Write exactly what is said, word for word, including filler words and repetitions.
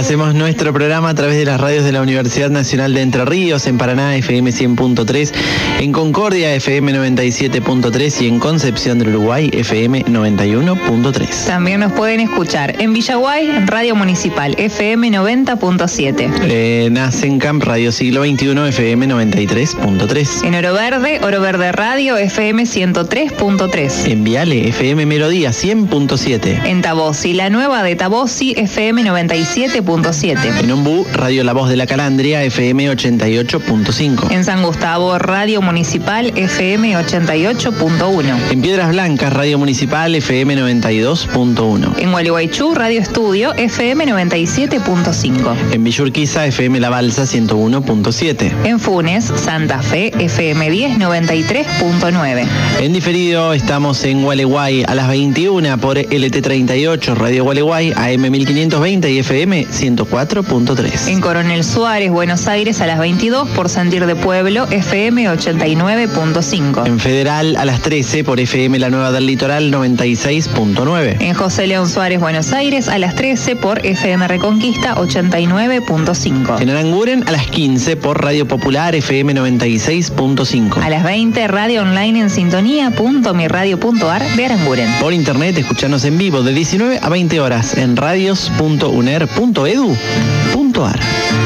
Hacemos nuestro programa a través de las radios de la Universidad Nacional de Entre Ríos, en Paraná F M cien punto tres, en Concordia F M noventa y siete punto tres y en Concepción del Uruguay F M noventa y uno punto tres. También nos pueden escuchar en Villaguay, Radio Municipal F M noventa punto siete. En Asencamp, Radio Siglo veintiuno F M noventa y tres punto tres. En Oro Verde, Oro Verde Radio F M ciento tres punto tres. En Viale, F M Melodía cien punto siete. En Tabossi, la nueva de Tabossi F M noventa y siete punto siete. En Ombú, Radio La Voz de la Calandria F M ochenta y ocho punto cinco. En San Gustavo, Radio Municipal F M ochenta y ocho punto uno. En Piedras Blancas, Radio Municipal F M noventa y dos punto uno. En Gualeguaychú, Radio Estudio F M noventa y siete punto cinco. En Villurquiza, F M La Balsa ciento uno punto siete. En Funes, Santa Fe F M diez noventa y tres punto nueve. En diferido estamos en Gualeguay a las veintiuna por L T treinta y ocho, Radio Gualeguay A M mil quinientos veinte y F M ciento cuatro punto tres. En Coronel Suárez, Buenos Aires a las veintidós por Sentir de Pueblo F M ochenta y nueve punto cinco. En Federal a las trece por F M La Nueva del Litoral noventa y seis punto nueve. En José León Suárez, Buenos Aires a las trece por F M Reconquista ochenta y nueve punto cinco. En Aranguren a las quince por Radio Popular F M noventa y seis punto cinco. A las veinte, radio online en sintonía punto mi radio punto ar de Aranguren. Por internet, escuchanos en vivo de diecinueve a veinte horas en radios punto uner punto edu punto ar.